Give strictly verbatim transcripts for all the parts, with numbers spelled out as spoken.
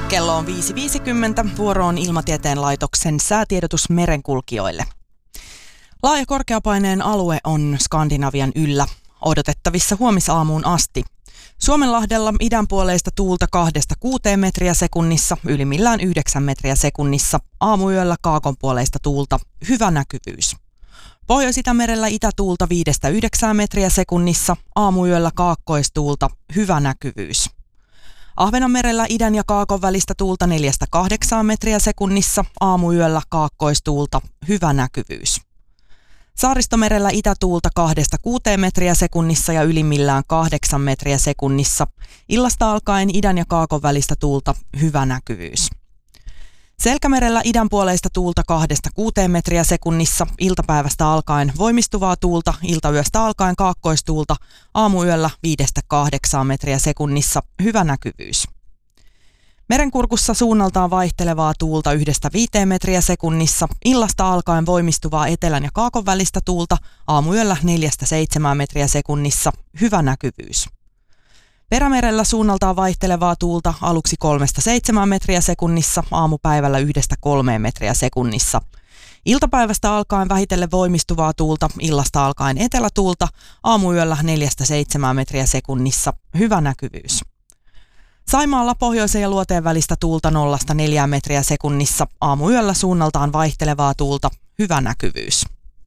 Kello on viisi viisikymmentä. Vuoro on Ilmatieteen laitoksen säätiedotus merenkulkijoille. Laaja korkeapaineen alue on Skandinavian yllä. Odotettavissa huomisaamuun asti. Suomenlahdella idänpuoleista tuulta kahdesta kuuteen metriä sekunnissa, ylimmillään yhdeksän metriä sekunnissa. Aamuyöllä kaakonpuoleista tuulta, hyvä näkyvyys. Pohjois-Itämerellä itätuulta viidestä yhdeksään metriä sekunnissa, aamuyöllä kaakkoistuulta, hyvä näkyvyys. Ahvenanmerellä idän ja kaakon välistä tuulta neljästä kahdeksaan metriä sekunnissa, aamuyöllä kaakkoistuulta, hyvä näkyvyys. Saaristomerellä itätuulta kahdesta kuuteen metriä sekunnissa ja ylimmillään kahdeksan metriä sekunnissa. Illasta alkaen idän ja kaakon välistä tuulta, hyvä näkyvyys. Selkämerellä idänpuoleista tuulta kahdesta kuuteen metriä sekunnissa, iltapäivästä alkaen voimistuvaa tuulta, iltayöstä alkaen kaakkoistuulta, aamuyöllä viidestä kahdeksaan metriä sekunnissa, hyvä näkyvyys. Merenkurkussa suunnaltaan vaihtelevaa tuulta yhdestä viiteen metriä sekunnissa, illasta alkaen voimistuvaa etelän ja kaakon välistä tuulta, aamuyöllä neljästä seitsemään metriä sekunnissa, hyvä näkyvyys. Perämerellä suunnaltaan vaihtelevaa tuulta aluksi kolmesta seitsemään metriä sekunnissa, aamupäivällä yhdestä kolmeen metriä sekunnissa. Iltapäivästä alkaen vähitellen voimistuvaa tuulta, illasta alkaen etelätuulta, aamuyöllä neljästä seitsemään metriä sekunnissa, hyvä näkyvyys. Saimaalla pohjoisen ja luoteen välistä tuulta nollasta neljään metriä sekunnissa, aamuyöllä suunnaltaan vaihtelevaa tuulta, hyvä näkyvyys.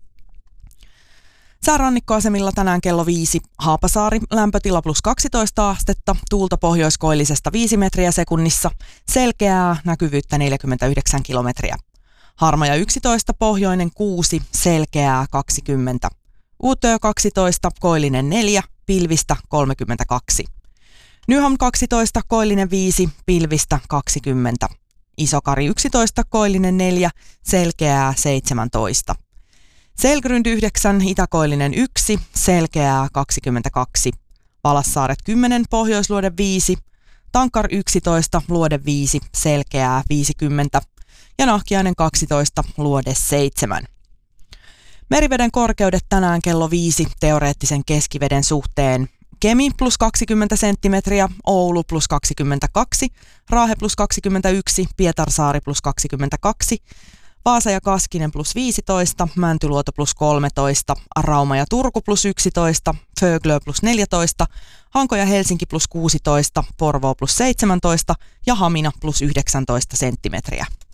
Säärannikkoasemilla tänään kello viisi. Haapasaari, lämpötila plus kaksitoista astetta, tuulta pohjoiskoillisesta viisi metriä sekunnissa, selkeää, näkyvyyttä neljäkymmentäyhdeksän kilometriä. Harmaja yksitoista, pohjoinen kuusi, selkeää kaksikymmentä. Uutö kaksitoista, koillinen neljä, pilvistä kolmekymmentäkaksi. Nyham kaksitoista, koillinen viisi, pilvistä kaksikymmentä. Isokari yksitoista, koillinen neljä, selkeää seitsemäntoista. Selgrund yhdeksän, itäkoillinen yksi, selkeää kaksikymmentäkaksi. Valassaaret kymmenen, pohjoisluode viisi. Tankar yksitoista, luode viisi, selkeää viisikymmentä. Ja Nahkiainen kaksitoista, luode seitsemän. Meriveden korkeudet tänään kello viisi teoreettisen keskiveden suhteen. Kemi plus kaksikymmentä senttimetriä, Oulu plus kaksikymmentäkaksi, Raahe plus kaksikymmentäyksi, Pietarsaari plus kaksikymmentäkaksi, Vaasa ja Kaskinen plus viisitoista, Mäntyluoto plus kolmetoista, Rauma ja Turku plus yksitoista, Föglö plus neljätoista, Hanko ja Helsinki plus kuusitoista, Porvoo plus seitsemäntoista ja Hamina plus yhdeksäntoista senttimetriä.